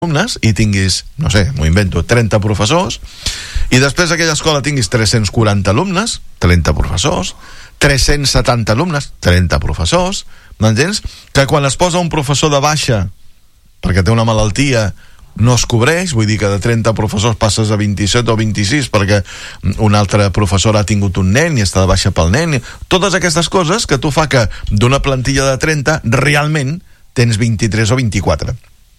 alumnes i tinguis, no sé, m'ho invento, 30 professors, i després aquella escola tinguis 340 alumnes, 30 professors, 370 alumnes, 30 professors, m'entens? Que quan es posa un professor de baixa perquè té una malaltia no es cobreix, vull dir que de 30 professors passes a 27 o 26 perquè un altre professor ha tingut un nen i està de baixa pel nen, totes aquestes coses que tu fa que d'una plantilla de 30 realment tens 23 o 24.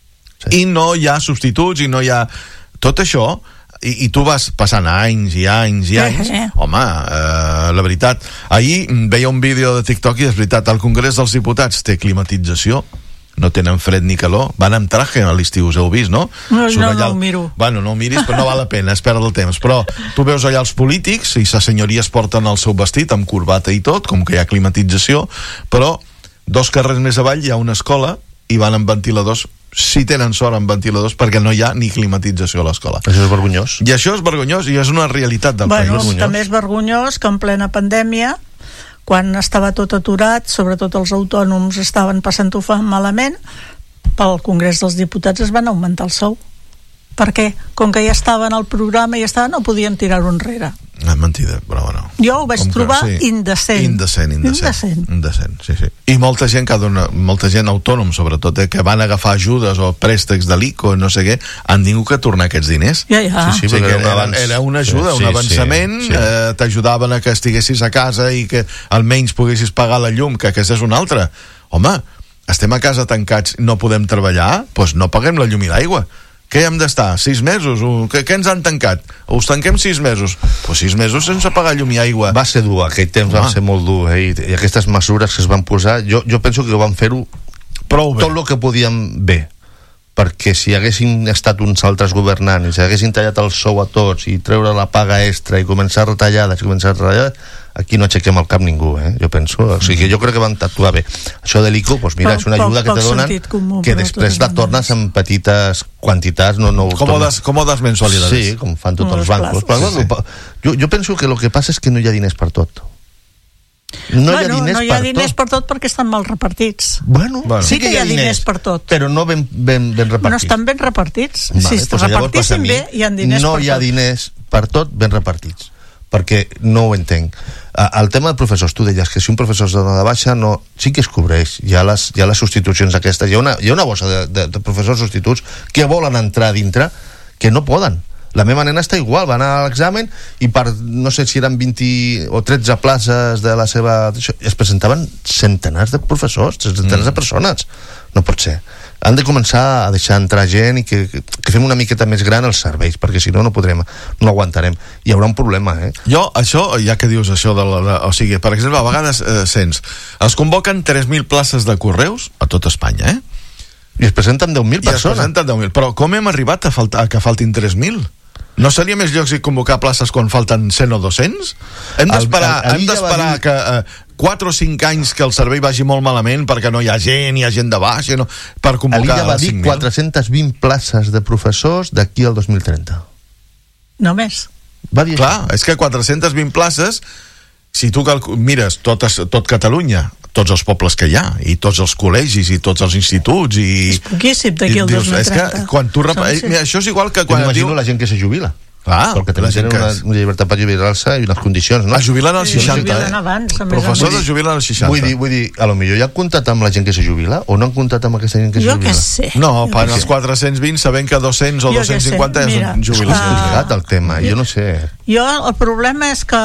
I no hi ha substituts i no hi ha tot això, i tu vas passant anys i anys i anys. Home, la veritat, ahir veia un vídeo de TikTok i és veritat, el Congrés dels Diputats té climatització, no tenen fred ni calor, van amb traje a l'estiu, us heu vist, no? No ho miro. Bueno, no ho miris, però no val la pena, és perdre el temps. Però tu veus allà els polítics i les senyories porten el seu vestit amb corbata i tot, com que hi ha climatització, però 2 carrers més avall hi ha una escola i van amb ventiladors, si tenen sort amb ventiladors, perquè no hi ha ni climatització a l'escola. Això és vergonyós. I això és vergonyós i és una realitat del país. També és vergonyós que en plena pandèmia, quan estava tot aturat, sobretot els autònoms estaven passant-ho malament, pel Congrés dels Diputats es van augmentar el sou. Per què? Com que ja estaven al programa i no podien tirar-ho enrere. És mentida, però bueno. Jo ho vaig trobar indecent. Indecent, sí. I molta gent autònom, sobretot, que van agafar ajudes o préstecs de l'ICO, no sé què, han tingut que tornar aquests diners. Ja. Sí, era una ajuda, un avançament, t'ajudaven a que estiguessis a casa i que almenys poguessis pagar la llum, que aquesta és una altra. Home, estem a casa tancats i no podem treballar, doncs no paguem la llum i l'aigua. Què hem d'estar? 6 mesos? Què ens han tancat? Us tanquem 6 mesos? Doncs 6 mesos sense pagar llum i aigua. Va ser dur, aquell temps va ser molt dur, i aquestes mesures que es van posar, jo penso que van fer-ho prou bé, tot el que podíem bé, perquè si haguessin estat uns altres governants i si haguessin tallat el sou a tots i treure la paga extra i començar retallades, aquí no aixequem el cap ningú, jo penso, o sigui, jo crec que van actuar bé. Això de l'ICO, doncs mira, és una ajuda que te donen que després la tornes en petites quantitats, còmodes mensualidades. Sí, com fan tots els bancos. Jo penso que el que passa és que no hi ha diners per tot. No hi ha diners per tot perquè estan mal repartits. Sí que hi ha diners per tot, però no ben repartits. No estan ben repartits. Si es repartissin bé, hi ha diners per tot. No hi ha diners per tot ben repartits, perquè no ho entenc. El tema de professors, tu deies que si un professor es dona de baixa sí que es cobreix, hi ha les substitucions aquestes, hi ha una bossa de professors substituts que volen entrar dintre que no poden. La meva nena està igual, va anar a l'examen i per, no sé si eren 20 o 13 places de la seva... es presentaven centenars de professors, centenars de persones. No pot ser. Han de començar a deixar entrar gent i que fem una miqueta més gran els serveis, perquè si no no aguantarem. Hi haurà un problema, Jo, això, ja que dius això o sigui, per exemple, a vegades sents, es convoquen 3.000 places de correus a tot Espanya, i es presenten 10.000 persones. Però com hem arribat a que faltin 3.000? No seria més lògic convocar places quan falten 100 o 200? Hem d'esperar que 4 o 5 anys que el servei vagi molt malament perquè no hi ha gent de baixa per convocar l'Illa va dir 420 places de professors d'aquí al 2030. Només? Va dir clar, és que 420 places, si tu mires tot Catalunya, tots els pobles que hi ha, i tots els col·legis, i tots els instituts, és poquíssim d'aquí al 2030. És que quan tu això és igual que quan m'imagino la gent que se jubila. Perquè tenen una llibertat per jubilar-se i unes condicions, no? Es jubilen als 60, professors es jubilen als 60. Vull dir, a lo millor ja han comptat amb la gent que se jubila o no han comptat amb aquesta gent que se jubila? Jo què sé. No, per als 420 sabent que 200 o 250 és jubilació. És complicat el tema, jo no sé. El problema és que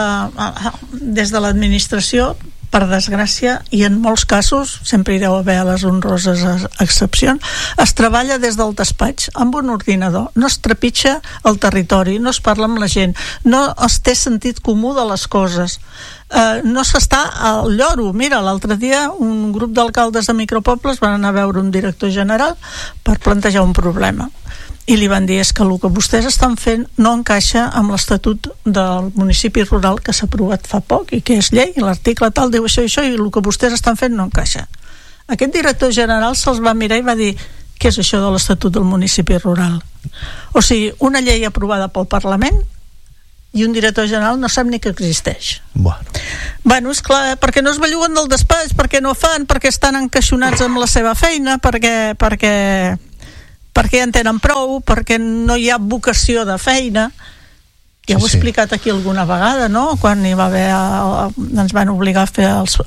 des de l'administració, per desgràcia, i en molts casos sempre hi deu haver les honroses excepcions, es treballa des del despatx amb un ordinador, no es trepitja el territori, no es parla amb la gent, no es té sentit comú de les coses, no s'està al lloro. Mira, l'altre dia un grup d'alcaldes de micropobles van anar a veure un director general per plantejar un problema i li van dir, és que el que vostès estan fent no encaixa amb l'Estatut del municipi rural que s'ha aprovat fa poc i que és llei, i l'article tal diu això i això, i el que vostès estan fent no encaixa. Aquest director general se'ls va mirar i va dir, què és això de l'Estatut del municipi rural? O sigui, una llei aprovada pel Parlament i un director general no sap ni que existeix. Bueno, és clar, perquè no es belluguen del despatx, perquè no fan, perquè estan encaixonats amb la seva feina, perquè perquè ja en tenen prou, perquè no hi ha vocació de feina. Ja ho he explicat aquí alguna vegada, no? Quan hi va haver ens van obligar a fer els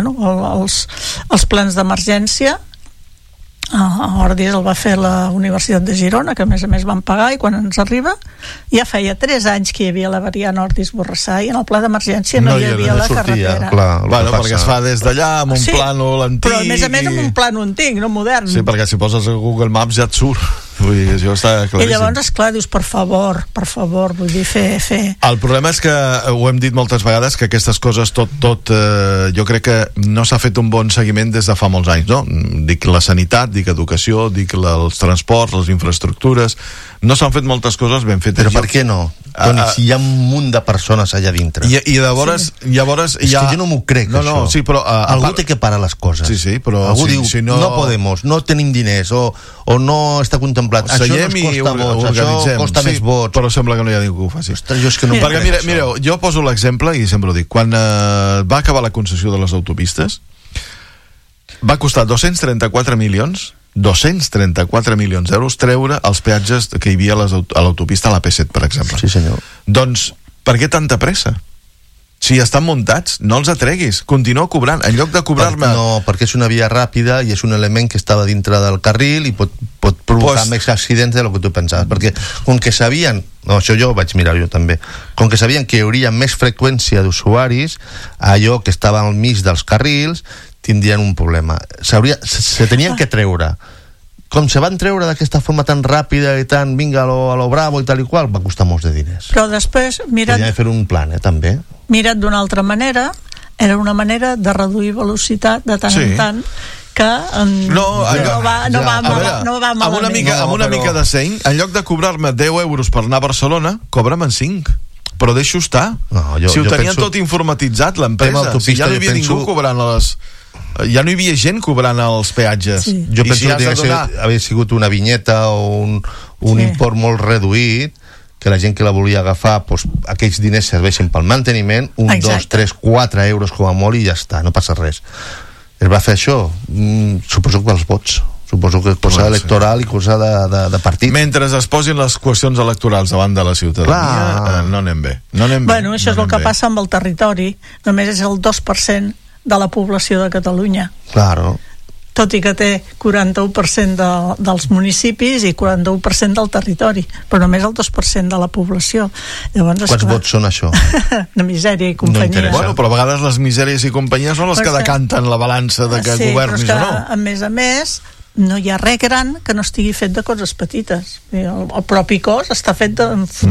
plans d'emergència. A Ordis el va fer la Universitat de Girona, que a més van pagar, i quan ens arriba ja feia 3 anys que hi havia la variant Ordis-Borrassà i en el pla d'emergència no hi havia la carretera. Bueno, perquè es fa des d'allà amb un plànol antic. Però a més amb un plànol antic, no modern. Sí, perquè si poses a Google Maps ja et surt. Vull dir, això està claríssim. I llavors, esclar, dius, per favor, vull dir, fer. El problema és que, ho hem dit moltes vegades, que aquestes coses tot jo crec que no s'ha fet un bon seguiment des de fa molts anys, no? Dic la sanitat, dic educació, dic els transports, les infraestructures, no s'han fet moltes coses ben fetes. Però per què no? Toni, si hi ha un munt de persones allà dintre. I llavors és que jo no m'ho crec, això. Sí, però, algú té que parar les coses. Sí, però algú diu, no podemos, no tenim diners, o no està contemplat. Això no costa vots, això costa més vots. Però sembla que no hi ha ningú que ho faci. Ostres, jo és que no perquè mireu, jo poso l'exemple i sempre ho dic, quan va acabar la concessió de les autopistes va costar 234 milions d'euros treure els peatges que hi havia a l'autopista a la P7, per exemple. Sí, senyor. Doncs, per què tanta pressa? Si ja estan muntats, no els atreguis, continua cobrant, en lloc de cobrar-me... No, perquè és una via ràpida i és un element que estava dintre del carril i pot provocar més accidents del que tu pensaves, perquè com que sabien, no, això jo ho vaig mirar jo també, com que sabien que hi hauria més freqüència d'usuaris, allò que estava al mig dels carrils tindrien un problema. Se tenien que treure. Com se van treure d'aquesta forma tan ràpida i tan vinga a lo bravo i tal i qual, va costar molts de diners. Però després, podien fer un plan, també. Mirat d'una altra manera, era una manera de reduir velocitat de tant en tant, que no va malament. Amb una mica de seny, en lloc de cobrar-me 10 euros per anar a Barcelona, cobra'm en 5. Però deixo estar. Si ho tenien tot informatitzat, l'empresa, si ja no hi havia ningú cobrant ja no hi havia gent cobrant els peatges. Jo penso que havia sigut una vinyeta o un import molt reduït, que la gent que la volia agafar, aquells diners serveixen pel manteniment, 1, 2, 3, 4 euros com a molt i ja està, no passa res. Es va fer això, suposo que pels vots, suposo que cosa electoral i cosa de partit. Mentre es posin les qüestions electorals davant de la ciutadania, no anem bé. Bueno, això és el que passa amb el territori, només és el 2% de la població de Catalunya. Claro. Tot i que té 41% dels municipis i 41% del territori, però només el 2% de la població. Llavors, quants vots són això? Una misèria i companyia. Bueno, però a vegades les misèries i companyia són les que decanten la balança de que governis o no. A més, no hi ha res gran que no estigui fet de coses petites. El propi cos està fet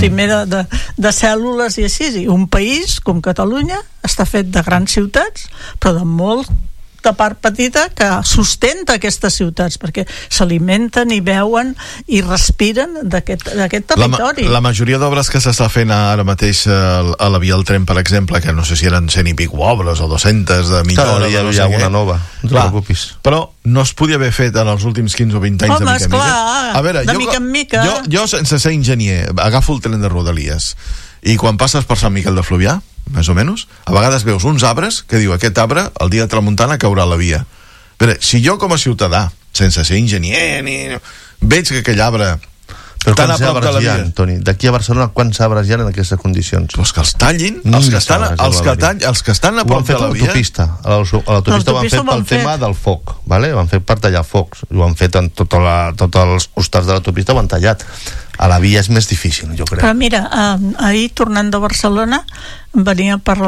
de cèl·lules i així. I un país com Catalunya està fet de grans ciutats, però de molt de part petita que sustenta aquestes ciutats, perquè s'alimenten i veuen i respiren d'aquest territori. La majoria d'obres que s'està fent ara mateix a la via del tren, per exemple, que no sé si eren 100 i pico obres o 200 de millora, ja hi ha una nova, no te preocupis. Però no es podia haver fet en els últims 15 o 20 anys. Home, esclar, de mica en mica. Jo, sense ser enginyer, agafo el tren de Rodalies i quan passes per Sant Miquel de Fluvià, més o menys, a vegades veus uns arbres que diu, aquest arbre el dia de tramuntana caurà a la via. Però si jo com a ciutadà, sense ser enginyer veig que aquell arbre però quants arbres hi ha, Toni? D'aquí a Barcelona quants arbres hi ha en aquestes condicions? Pues que els tallin, els que estan a prop de la via. A l'autopista ho han fet pel tema del foc, vale? Ho han fet per tallar focs, ho han fet en tots els costats de l'autopista, ho han tallat. A la via és més difícil, jo crec. Però mira, ahir tornant de Barcelona venia per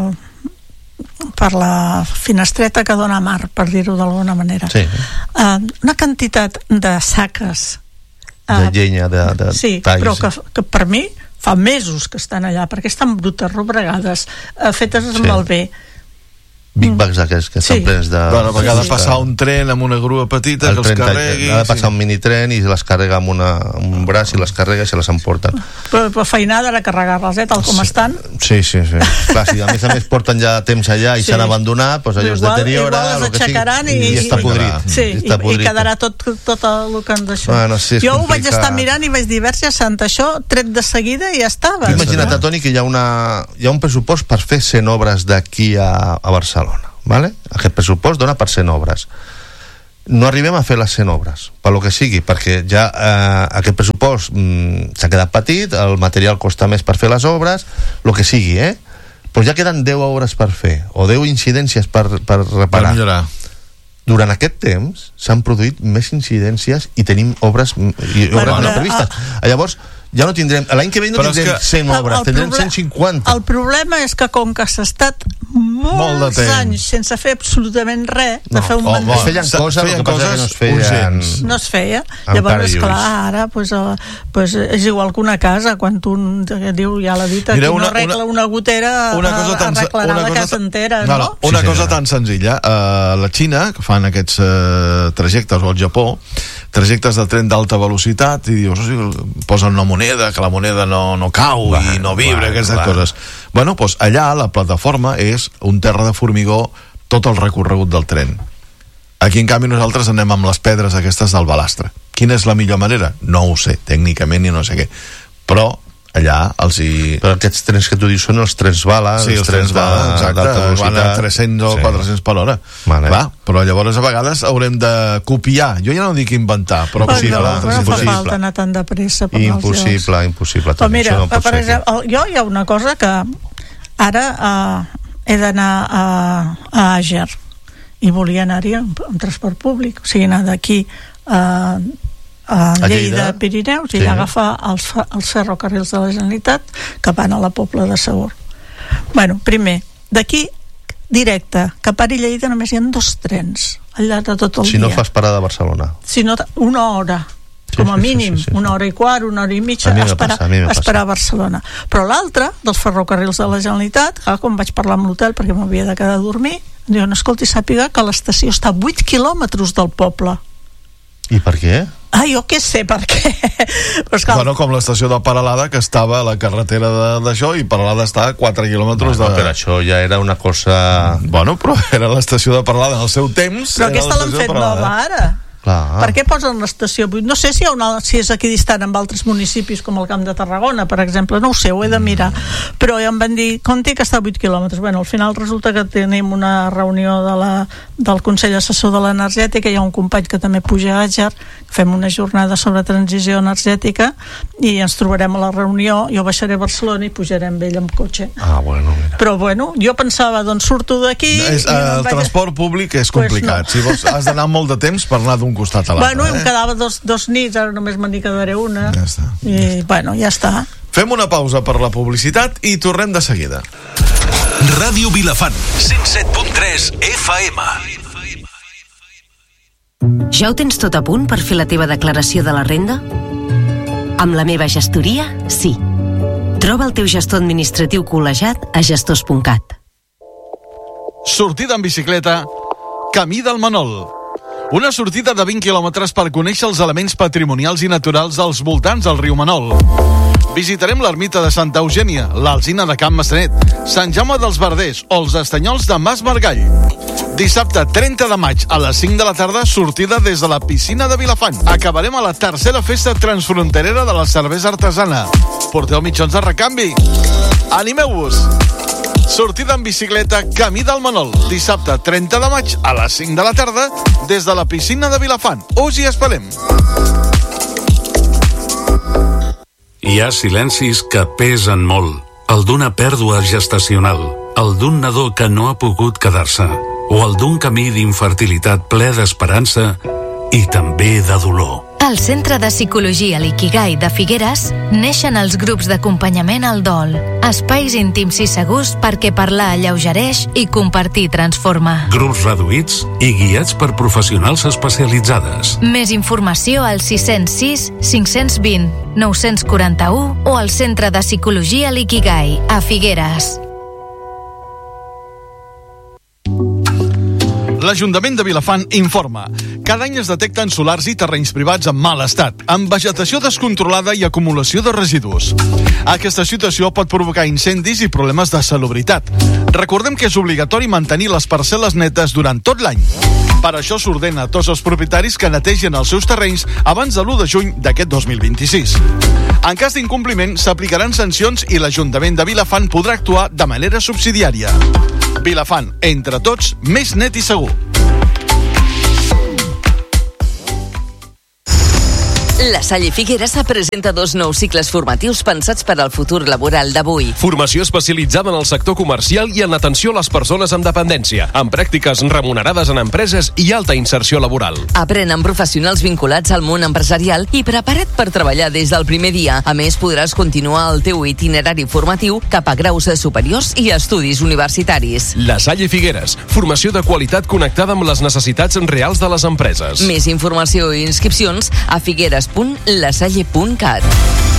la finestreta que dona mar, per dir-ho d'alguna manera. Sí. Una quantitat de saques de llenya, de sí, talls. Però que per mi fa mesos que estan allà, perquè estan brutes, rebregades, fetes amb el bé. Big bags aquests que estan plens de... Bueno, perquè ha de passar un tren amb una grua petita que els carregui... Ha de passar un minitren i les carrega amb un braç i les carrega i se les emporten. Però feinada de carregar-les, tal com estan. Sí. Clar, si a més porten ja temps allà i s'han abandonat, doncs allò es deteriora... Igual les aixecaran i està podrit. Sí, i quedarà tot el que han d'això. Jo ho vaig estar mirant i vaig dir, Verge Santa, això tret de seguida i ja estava. Imagina't, Toni, que hi ha un pressupost per fer 100 obres d'aquí a Barcelona. Vale? Aquest pressupost dona per 100 obres. no arribem a fer les 100 obres, per lo que sigui, perquè ja aquest pressupost s'ha quedat petit, el material costa més per fer les obres, el que sigui, però ja queden 10 obres per fer, o 10 incidències per reparar. Per millorar. Durant aquest temps s'han produït més incidències i tenim obres previstes. Llavors, ja no tindrem... L'any que ve no tindrem 100 obres, tindrem 150. El problema és que com que s'ha estat molts anys sense fer absolutament res, de fer un mandat... Es feien coses, el que passa que no es feien... No es feia. Llavors, esclar, ara és igual que una casa, quan tu diu, ja l'ha dit, qui no arregla una gotera arreglarà la casa entera, no? Una cosa tan senzilla. La Xina, que fan aquests trajectes, o el Japó, trajectes de tren d'alta velocitat, i dius, posen una moneda, que la moneda no cau i no vibra, aquestes coses. Bueno, doncs allà la plataforma és un terra de formigó tot el recorregut del tren. Aquí, en canvi, nosaltres anem amb les pedres aquestes del balastre. Quina és la millor manera? No ho sé, tècnicament, i no sé què. Però allà els hi... Però aquests trens que tu dius són els trens bala, sí, els trens bala, exacte, van a 300 o 400 per hora. Vale. Va, però llavors a vegades haurem de copiar. Jo ja no dic inventar, però possible. No fa falta anar tan de pressa per impossible. Però mira, per exemple, jo hi ha una cosa que ara he d'anar a Àger i volia anar-hi amb transport públic, o sigui, anar d'aquí a Lleida, Pirineus, i agafar els ferrocarrils de la Generalitat que van a la Pobla de Segur. Bueno, primer, d'aquí directe, cap a Lleida només hi ha 2 trens al llarg de tot el dia. Si no fas parada a Barcelona. Si no, una hora, com a mínim, una hora i quart, una hora i mitja, esperar a Barcelona. Però l'altre, dels ferrocarrils de la Generalitat, quan vaig parlar amb l'hotel perquè m'havia de quedar a dormir, diuen, escolti, sàpiga que l'estació està a 8 quilòmetres del poble. I per què? Jo què sé per què. Bueno, com l'estació de Peralada, que estava a la carretera d'això, i Peralada està a 4 quilòmetres de... Però això ja era una cosa... Bueno, però era l'estació de Peralada en el seu temps. Però aquesta l'han fet nova ara. Clar. Per què posen l'estació 8? No sé si és aquí distant amb altres municipis com el Camp de Tarragona, per exemple, no ho sé, ho he de mirar, però ja em van dir, compti que està a 8 quilòmetres. Bueno, al final resulta que tenim una reunió del Consell Assessor de l'Energètica, hi ha un company que també puja a Àger, fem una jornada sobre transició energètica i ens trobarem a la reunió, jo baixaré a Barcelona i pujaré amb ell amb cotxe. Bueno, mira. Però bueno, jo pensava, doncs surto d'aquí... El transport públic és complicat, si vols has d'anar molt de temps per anar d'un costat a l'altre. Bueno, em quedava dos nits, ara només me n'hi quedaré una. Ja està. I, bueno, ja està. Fem una pausa per la publicitat i tornem de seguida. Ràdio Vilafant, 107.3 FM. Ja ho tens tot a punt per fer la teva declaració de la renda? Amb la meva gestoria, sí. Troba el teu gestor administratiu col·legiat a gestors.cat. Sortida en bicicleta, Camí del Manol. Una sortida de 20 quilòmetres per conèixer els elements patrimonials i naturals dels voltants del riu Manol. Visitarem l'ermita de Santa Eugènia, l'Alzina de Can Massanet, Sant Jaume dels Verders o els estanyols de Mas Margall. Dissabte 30 de maig a les 5 de la tarda, sortida des de la piscina de Vilafant. Acabarem a la tercera festa transfronterera de la cervesa artesana. Porteu mitjons de recanvi. Animeu-vos! Sortida en bicicleta Camí del Manol, dissabte 30 de maig a les 5 de la tarda des de la piscina de Vilafant. Us hi esperem. Hi ha silencis que pesen molt. El d'una pèrdua gestacional, el d'un nadó que no ha pogut quedar-se, o el d'un camí d'infertilitat ple d'esperança i també de dolor. Al Centre de Psicologia l'Ikigai de Figueres neixen els grups d'acompanyament al dol. Espais íntims i segurs perquè parlar alleugereix i compartir transforma. Grups reduïts i guiats per professionals especialitzades. Més informació al 606 520 941 o al Centre de Psicologia l'Ikigai a Figueres. L'Ajuntament de Vilafant informa. Cada any es detecten solars i terrenys privats en mal estat, amb vegetació descontrolada i acumulació de residus. Aquesta situació pot provocar incendis i problemes de salubritat. Recordem que és obligatori mantenir les parcel·les netes durant tot l'any. Per això s'ordena a tots els propietaris que netegin els seus terrenys abans de l'1 de juny d'aquest 2026. En cas d'incompliment, s'aplicaran sancions i l'Ajuntament de Vilafant podrà actuar de manera subsidiària. Vilafant, entre tots, més net i segur. La Salle Figueres presenta 2 nous cicles formatius pensats per al futur laboral d'avui. Formació especialitzada en el sector comercial i en l'atenció a les persones amb dependència, amb pràctiques remunerades en empreses i alta inserció laboral. Aprèn amb professionals vinculats al món empresarial i prepara't per treballar des del primer dia. A més, podràs continuar el teu itinerari formatiu cap a graus superiors i estudis universitaris. La Salle Figueres, formació de qualitat connectada amb les necessitats reals de les empreses. Més informació i inscripcions a figueres.lasalle.cat.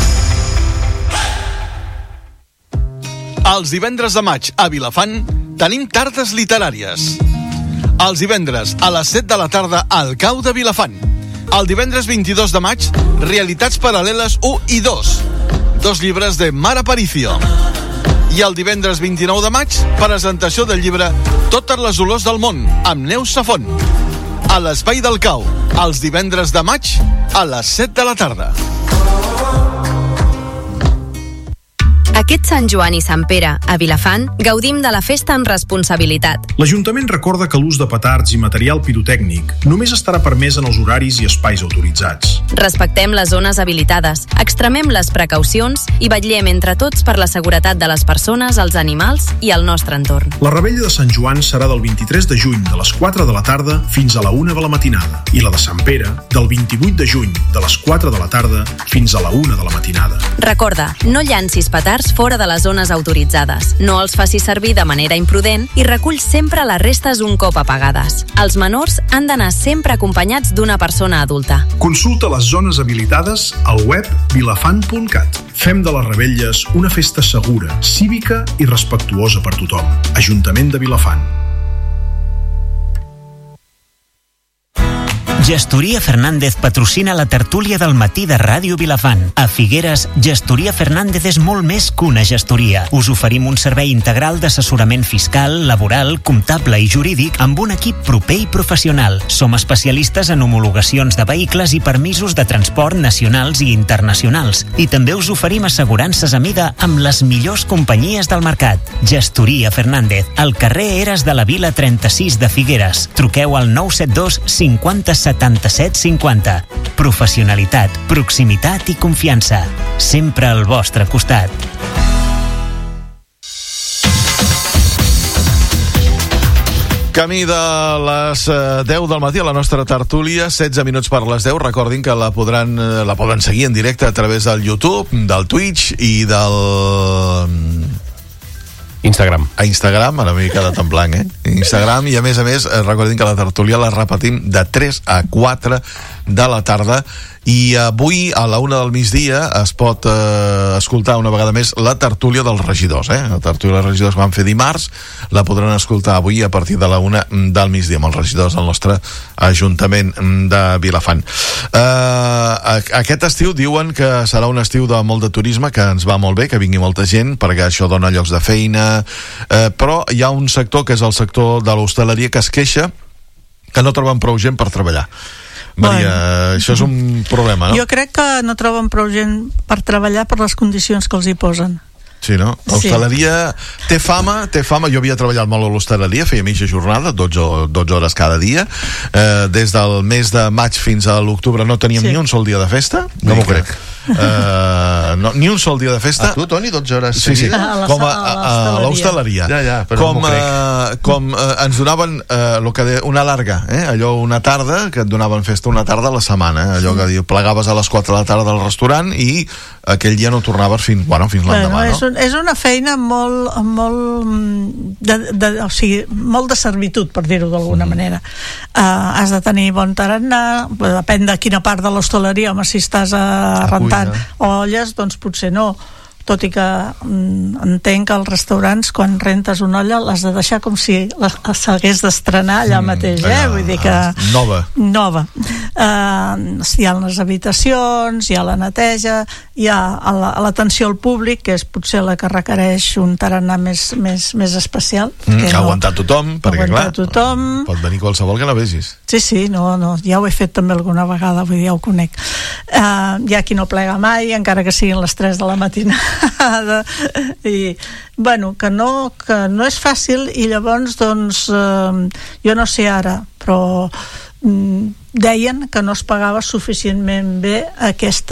Els divendres de maig a Vilafant tenim tardes literàries. Els divendres a les 7 de la tarda al Cau de Vilafant. El divendres 22 de maig, Realitats paral·leles 1 i 2. 2 llibres de Mar Aparicio. I el divendres 29 de maig, presentació del llibre Totes les olors del món, amb Neus Safont. A l'Espai del Cau, els divendres de maig a les 7 de la tarda. Aquest Sant Joan i Sant Pere, a Vilafant, gaudim de la festa amb responsabilitat. L'Ajuntament recorda que l'ús de petards i material pirotècnic només estarà permès en els horaris i espais autoritzats. Respectem les zones habilitades, extremem les precaucions i vetllem entre tots per la seguretat de les persones, els animals i el nostre entorn. La revetlla de Sant Joan serà del 23 de juny de les 4 de la tarda fins a la 1 de la matinada i la de Sant Pere del 28 de juny de les 4 de la tarda fins a la 1 de la matinada. Recorda, no llancis petards fora de les zones autoritzades, no els facis servir de manera imprudent i recull sempre les restes un cop apagades. Els menors han d'anar sempre acompanyats d'una persona adulta. Consulta les zones habilitades al web vilafant.cat. Fem de les revetlles una festa segura, cívica i respectuosa per tothom. Ajuntament de Vilafant. Gestoria Fernández patrocina la tertúlia del matí de Ràdio Vilafant. A Figueres, Gestoria Fernández és molt més que una gestoria. Us oferim un servei integral d'assessorament fiscal, laboral, comptable i jurídic amb un equip proper i professional. Som especialistes en homologacions de vehicles i permisos de transport nacionals i internacionals. I també us oferim assegurances a mida amb les millors companyies del mercat. Gestoria Fernández, al carrer Eres de la Vila 36 de Figueres. Truqueu al 972 50 77 50. Professionalitat, proximitat i confiança. Sempre al vostre costat. Camí de les 10 del matí a la nostra tertúlia, 16 minuts per les 10. Recordin que la poden seguir en directe a través del YouTube, del Twitch i del Instagram. A Instagram, ara m'he quedat en blanc, Instagram, i a més, recordin que la tertúlia la repetim de 3 a 4 de la tarda, i avui a la 1 del migdia es pot escoltar una vegada més la tertúlia dels regidors, La tertúlia dels regidors que van fer dimarts la podran escoltar avui a partir de la 1 del migdia amb els regidors del nostre Ajuntament de Vilafant. Aquest estiu diuen que serà un estiu de molt de turisme, que ens va molt bé, que vingui molta gent, perquè això dona llocs de feina, però hi ha un sector que és el sector de l'hostaleria que es queixa que no troben prou gent per treballar. Maria, això és un problema, no? Jo crec que no troben prou gent per treballar per les condicions que els hi posen. Sí, no? L'hostaleria té fama. Jo havia treballat molt a l'hostaleria, feia mitja jornada, 12 hores cada dia. Des del mes de maig fins a l'octubre no teníem ni un sol dia de festa. No m'ho crec. No, ni un sol dia de festa. A tu, Toni, 12 hores sí. Com a l'hostaleria. Però com ens donaven una larga, allò una tarda, que et donaven festa una tarda a la setmana, allò que plegaves a les 4 de la tarda al restaurant i aquell dia no tornaves fins l'endemà, no? És una feina molt de servitud, per dir-ho d'alguna manera. Has de tenir bon tarannà, depèn de quina part de l'hostaleria, home, si estàs rentant olles, doncs potser no, tot i que entenc que als restaurants quan rentes una olla l'has de deixar com si s'hagués d'estrenar allà mateix, vull dir que nova. Hi ha les habitacions, hi ha la neteja, hi ha l'atenció al públic, que és potser la que requereix un tarannà més especial, aguantar tothom, perquè clar, pot venir qualsevol que no vegis. Sí, no, ja ho he fet també alguna vegada, vull dir, ja ho conec. Hi ha qui no plega mai, encara que siguin les 3 de la matinada, i bueno, que no és fàcil, i llavors doncs jo no sé ara, però deien que no es pagava suficientment bé aquest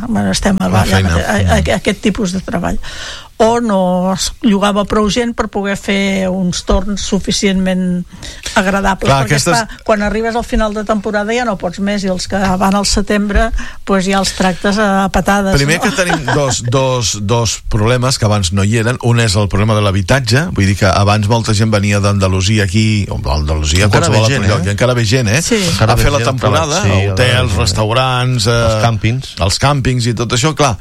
tipus de treball, o no es llogava prou gent per poder fer uns torns suficientment agradables. Clar, perquè quan arribes al final de temporada ja no pots més, i els que van al setembre doncs ja els tractes a patades. Primer que tenim dos problemes que abans no hi eren. Un és el problema de l'habitatge, vull dir que abans molta gent venia d'Andalusia aquí, o d'Andalusia, qualsevol altre lloc, i encara ve gent, sí, a fer la temporada, hotels, restaurants, els càmpings i tot això. Clar,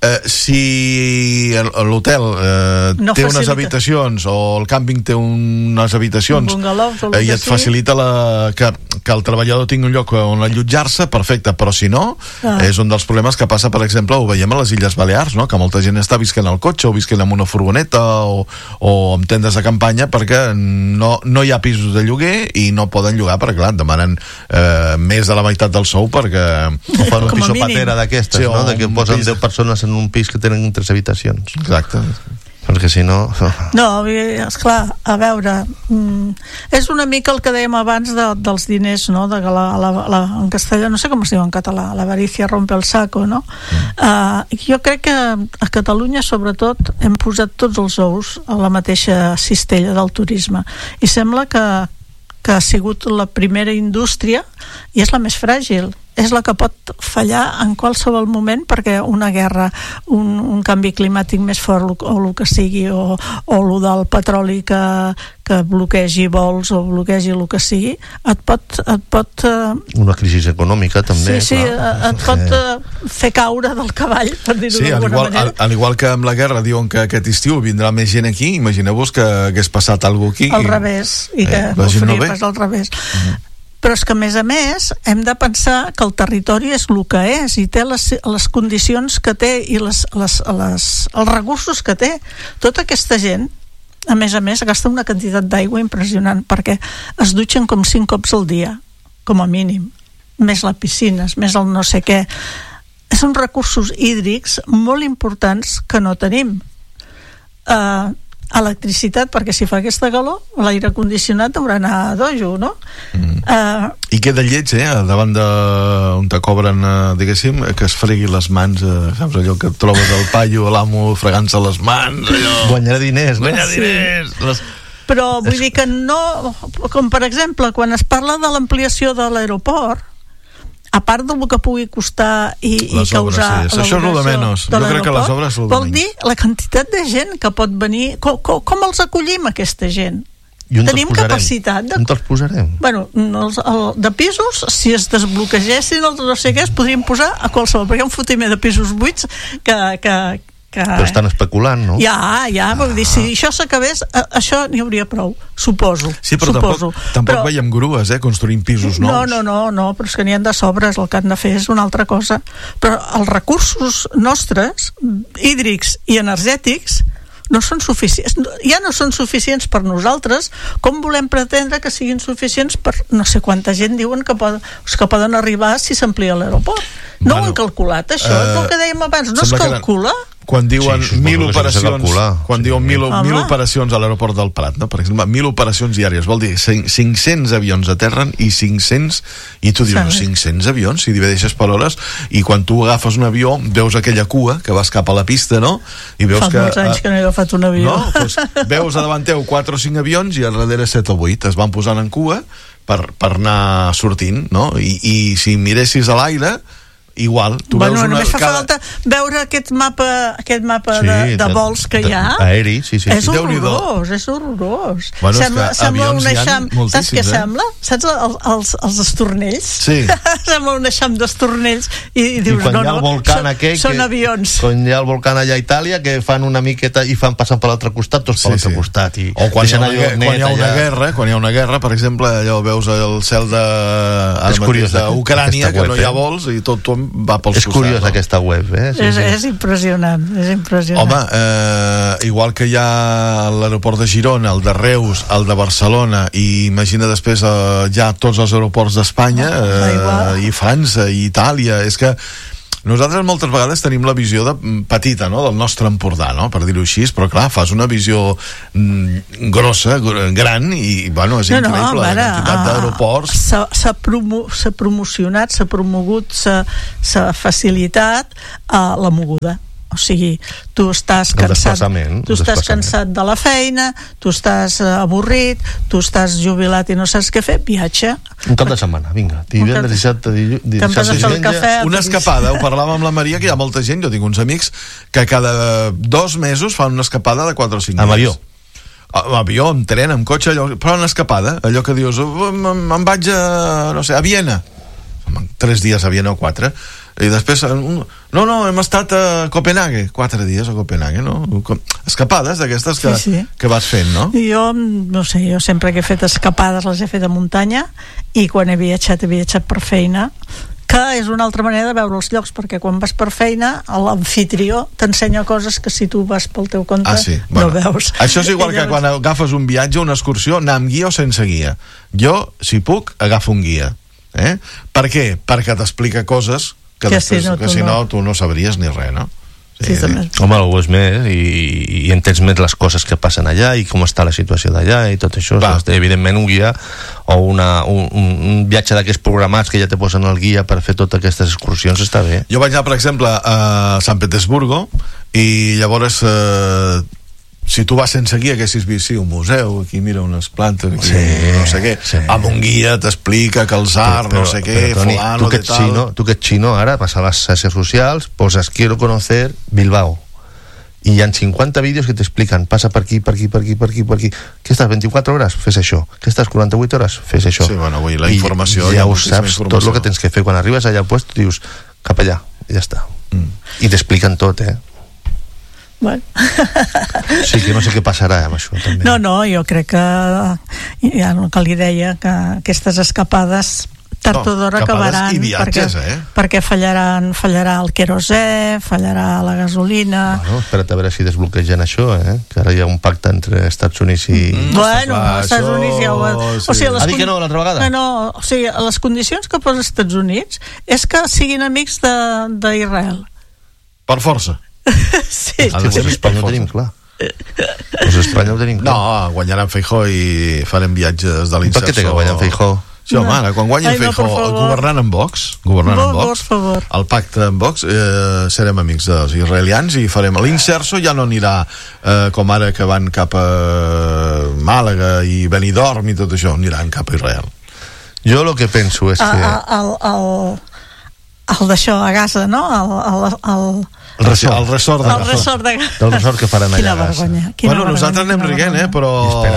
si l'hotel té unes habitacions, o el càmping té unes habitacions, i et facilita que el treballador tingui un lloc on allotjar-se, perfecte, però si no, és un dels problemes que passa, per exemple, ho veiem a les Illes Balears, no? Que molta gent està visquent al cotxe, o visquent en una furgoneta, o amb tendes de campanya, perquè no hi ha pisos de lloguer i no poden llogar, perquè clar, demanen més de la meitat del sou, perquè o fan un piso patera d'aquestes, no? De que posen 10 persones en un pis que tenen 3 habitacions. Exacte. Perquè si no... No, esclar, a veure, és una mica el que dèiem abans dels diners, no? De que en castellà, no sé com es diu en català, l'avaricia rompe el saco, no? Jo crec que a Catalunya, sobretot, hem posat tots els ous a la mateixa cistella del turisme, i sembla que ha sigut la primera indústria i és la més fràgil, és la que pot fallar en qualsevol moment, perquè una guerra, un canvi climàtic més fort, o el que sigui, o el del petroli que bloquegi vols, o bloquegi el que sigui, et pot una crisi econòmica també. Sí, et pot fer caure del cavall, per dir-ho d'alguna manera. Al igual que amb la guerra diuen que aquest estiu vindrà més gent aquí, imagineu-vos que hagués passat alguna cosa aquí al revés, i que flipes al revés. Però és que, a més, hem de pensar que el territori és el que és, i té les condicions que té, i els recursos que té. Tota aquesta gent, a més, gasta una quantitat d'aigua impressionant, perquè es dutxen com 5 cops al dia, com a mínim, més les piscines, més el no sé què. Són recursos hídrics molt importants que no tenim. Electricitat, perquè si fa aquesta calor, l'aire condicionat haurà d'anar a dojo, no? I queda lleig, davant on te cobren, diguéssim, que es fregui les mans, saps allò que et trobes al paio, l'amo fregant-se les mans, allò... Guanyar diners, no? Però vull dir que no... Com per exemple, quan es parla de l'ampliació de l'aeroport, a part del que pugui costar i causar... Això és el de menys. Jo crec que les obres és el de menys. Vol dir la quantitat de gent que pot venir... Com els acollim, aquesta gent? Tenim capacitat de... On te'ls posarem? Bueno, de pisos, si es desbloquegessin els no sé què, es podrien posar a qualsevol, perquè hi ha un fotimer de pisos buits que però estan especulant, no? Ja, vull dir, si això s'acabés, això n'hi hauria prou, suposo. Sí, però tampoc veiem grues, construint pisos nous. No, però és que n'hi ha de sobres, el que han de fer és una altra cosa. Però els recursos nostres, hídrics i energètics, no són suficients, ja no són suficients per nosaltres, com volem pretendre que siguin suficients per no sé quanta gent diuen que poden arribar si s'amplia l'aeroport. No ho han calculat, això, és el que dèiem abans, no es calcula? Quan diuen 1.000 operacions, quan diuen 1.000 operacions a l'aeroport del Prat, no? Per exemple, 1.000 operacions diàries, vol dir 500 avions aterren i 500, i tu dius, 500 avions, si divideixes per hores, i quan tu agafes un avió, veus aquella cua que vas cap a la pista, no? I veus fa molts anys que no he agafat un avió. No? Pues veus a davant teu 4 o 5 avions i al darrere 7 o 8 es van posant en cua per anar sortint, no? I si miressis a l'aire, igual, tu veus una... Només fa falta veure aquest mapa de vols que hi ha. Aeri, sí. És horrorós. Sembla un eixam, saps què sembla? Saps els estornells? Sí. Sembla un eixam d'estornells i dius, són avions. Quan hi ha el volcán allà a Itàlia, que fan una miqueta i fan passant per l'altre costat, tots per l'altre costat. O quan hi ha una guerra, per exemple, allò veus el cel d'Ucrània, que no hi ha vols i tot va pels costats. És curiós aquesta web, és impressionant, Home, igual que hi ha l'aeroport de Girona, el de Reus, el de Barcelona, i imagina després ja tots els aeroports d'Espanya, i França, i Itàlia, és que nosaltres moltes vegades tenim la visió petita, no?, del nostre Empordà, no?, per dir-ho així, però clar, fas una visió grossa, gran, i bueno, és increïble la quantitat d'aeroports. S'ha promocionat, s'ha promogut, s'ha facilitat la moguda. O sigui, tu estàs cansat de la feina, tu estàs avorrit, tu estàs jubilat i no saps què fer, viatge. Un cap de setmana, vinga, divendres, dissabte, diumenge. Una escapada, ho parlàvem amb la Maria, que hi ha molta gent, jo tinc uns amics que cada 2 mesos fan una escapada de 4 o 5 dies. Amb avió? Amb avió, amb tren, amb cotxe, però una escapada, allò que dius, me'n vaig a Viena, 3 dies a Viena o 4, i després no, hem estat a Copenhague 4 dies a Copenhague, no? Escapades d'aquestes que vas fent, no? Jo, no sé, jo sempre que he fet escapades les he fet a muntanya, i quan he viatjat per feina, que és una altra manera de veure els llocs, perquè quan vas per feina l'amfitrió t'ensenya coses que si tu vas pel teu compte no veus. Això és igual que quan agafes un viatge, una excursió, anar amb guia o sense guia. Jo, si puc, agafo un guia. Per què? Perquè t'explica coses que si no tu no sabries ni res, no? Home, ho és més i entens més les coses que passen allà i com està la situació d'allà i tot això. Evidentment un guia o un viatge d'aquests programats que ja te posen el guia per fer totes aquestes excursions està bé. Jo vaig anar, per exemple, a Sant Petersburgo, i llavors si tu vas sense guia haguessis vist un museu, aquí mira unes plantes, aquí no sé què, amb un guia t'explica que el zar, no sé què, fulano de tal. Tu que ets xino, ara vas a les xarxes socials, poses quiero conocer Bilbao, i hi ha 50 vídeos que t'expliquen, passa per aquí, que estàs 24 hores? Fes això. Que estàs 48 hores? Fes això. Sí, bueno, avui la informació, ja ho saps, tot el que tens que fer. Quan arribes allà al lloc, dius cap allà, i ja està. I t'expliquen tot, Bueno. Sí, que no sé què passarà amb això també. No, jo crec que ja el que li deia, que aquestes escapades tard o d'hora acabaran, viatges, perquè fallarà el querosè, fallarà la gasolina. Bueno, espera't a veure si desbloquegen això, que ara hi ha un pacte entre Estats Units i... Bueno, Estats Units ja ho va... Ha dit que no l'altra vegada? No, o sigui, les condicions que posa Estats Units és que siguin amics d'Israel. Per força. Sí. Pues Espanya ho tenim clar. No, guanyaran Feijóo i farem viatges de l'inserció. Per què té que guanyar Feijóo? Sí, home, ara, quan guanyi Feijóo governant amb Vox, el pacte amb Vox, serem amics dels israelians i farem l'inserso. Ja no anirà com ara que van cap a Màlaga i Benidorm i tot això, aniran cap a Israel. Jo el que penso és que el d'això a Gaza, no? El ressort de Gaza. Del ressort que faran allà a Gaza. Bueno, nosaltres anem riguent, però...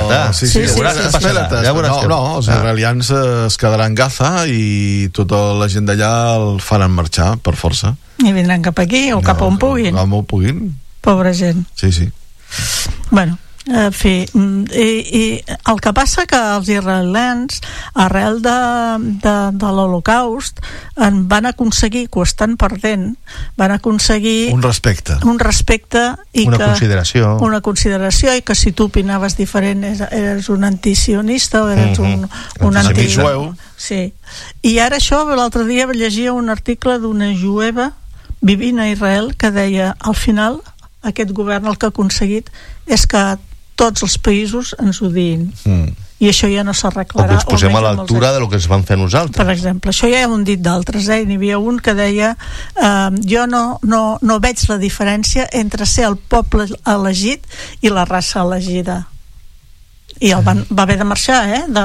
Espera't. No, els israelians es quedaran a Gaza i tota la gent d'allà el faran marxar per força. I vindran cap aquí o cap on puguin. Cap on puguin. Pobra gent. Sí. Bueno, en fi, i el que passa que els israelians, arrel de l'Holocaust, van aconseguir, que ho estan perdent, van aconseguir un respecte i una consideració, i que si tu opinaves diferent eres un antisionista o eres un antijueu. Sí. I ara això, l'altre dia llegia un article d'una jueva vivint a Israel que deia, al final aquest govern el que ha aconseguit és que tots els països ens odiïn. I això ja no s'arreglarà. O que ens posem a l'altura de lo que ens van fer nosaltres. Per exemple, això ja ho han dit d'altres, N'hi havia un que deia jo no veig la diferència entre ser el poble elegit i la raça elegida. I el va haver de marxar,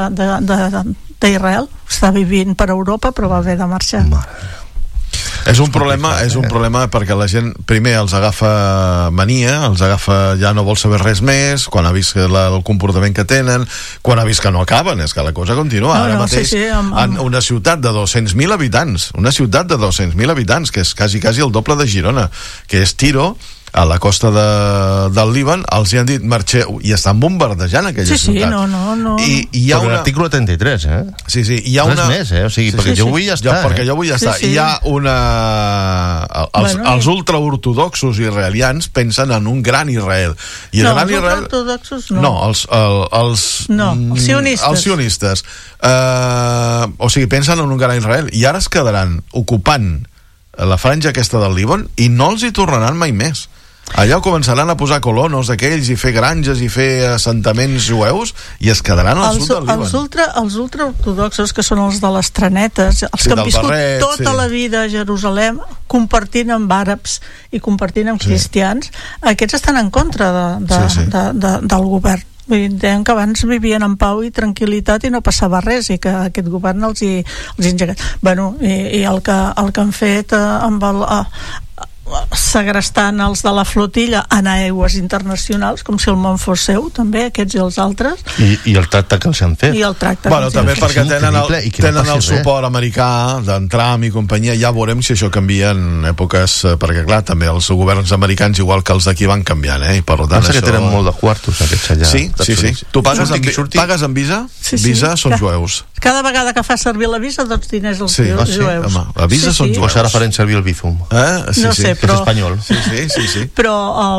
d'Israel. Està vivint per Europa, però va haver de marxar. És un problema perquè la gent primer els agafa mania, ja no vol saber res més, quan ha vist el comportament que tenen, quan ha vist que no acaben, és que la cosa continua. Ara mateix en una ciutat de 200.000 habitants, que és quasi el doble de Girona, que és Tiro, a la costa del Líban, els hi han dit marxeu, i estan bombardejant aquella ciutat. No. I hi ha l'article 33, Sí, hi ha una... Res més, o sigui, perquè jo vull estar. Perquè jo vull estar. Hi ha una... Els ultraortodoxos israelians pensen en un gran Israel. I no, els ultraortodoxos no. No, els sionistes. Els sionistes. O sigui, pensen en un gran Israel. I ara es quedaran ocupant la franja aquesta del Líban, i no els hi tornaran mai més. Allà començaran a posar colonos aquells i fer granges i fer assentaments jueus i es quedaran al sud del Líban. Els ultraortodoxos, que són els de les trenetes, els que han viscut tota la vida a Jerusalem compartint amb àrabs i compartint amb cristians, aquests estan en contra del govern. Deien que abans vivien en pau i tranquil·litat i no passava res, i que aquest govern els hi engegat. I el que han fet amb el segrestant els de la flotilla en aigües internacionals, com si el món fos seu, també, aquests i els altres. I el tracte que els han fet. També perquè tenen el suport americà d'en Trump i companyia. Ja veurem si això canvia en èpoques, perquè clar, també els governs americans, igual que els d'aquí, van canviant, i per tant això... que tenen molt de quartos aquests allà. Sí. Tu pagues amb Visa? Visa són jueus. Cada vegada que fa servir la Visa, dots diners als jueus. Home, la Visa són jueus. O ara farem servir el Bizum. No sé, però... És espanyol. Sí. Però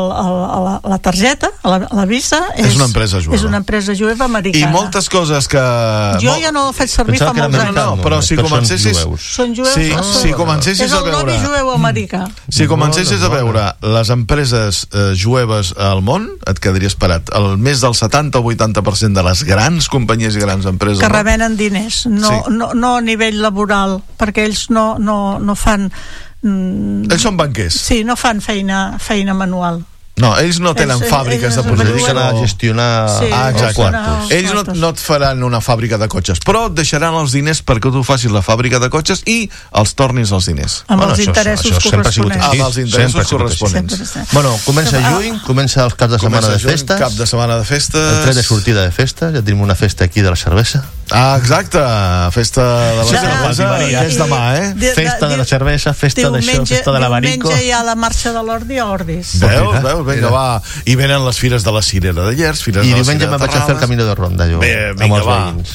la targeta, la Visa... És una empresa jueva. És una empresa jueva americana. I moltes coses que... Jo ja no la faig servir fa molts anys. No, però si comencessis... Són jueus? Si comencessis a veure... És el lobby jueu americà. Si comencessis a veure les empreses jueves al món, et quedaries parat. Més del 70 o 80% de les grans companyies i grans empreses... Que revenen diners, no a nivell laboral, perquè ells no fan... Ells són banquers. Sí, no fan feina manual. No, ells no tenen fàbriques de es dediquen a gestionar els quartos. Ells no et faran una fàbrica de cotxes, però et deixaran els diners perquè tu facis la fàbrica de cotxes i els tornis els diners. Amb els interessos corresponents. Amb els interessos corresponents. Bueno, comença juny, comença els caps de setmana de festes. Cap de setmana de festes. El tret de sortida de festa, ja tenim una festa aquí de la cervesa. Exacte, festa de la cervesa, que és demà, Festa de la cervesa, festa d'això, festa de l'abanico. Diumenge hi ha la marxa de l'Ordi a Ordis. Veus? Vinga, va. I venen les fires de la Cirera de Llers, i diumenge me'n vaig a fer el Camino de Ronda, jo, amb els veïns.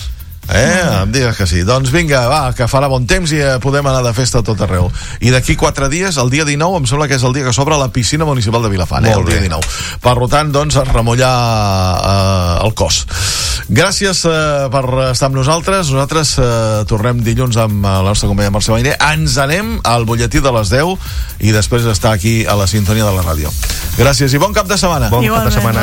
Em digues que sí. Doncs vinga, va, que farà bon temps i podem anar de festa a tot arreu. I d'aquí 4 dies, el dia 19, em sembla que és el dia que s'obre la piscina municipal de Vilafant, el dia 19. Per tant, doncs, a remullar el cos. Gràcies per estar amb nosaltres. Nosaltres tornem dilluns amb la nostra companya Mercè Mainer. Ens anem al butlletí de les 10 i després estar aquí a la sintonia de la ràdio. Gràcies i bon cap de setmana. Bon cap de setmana.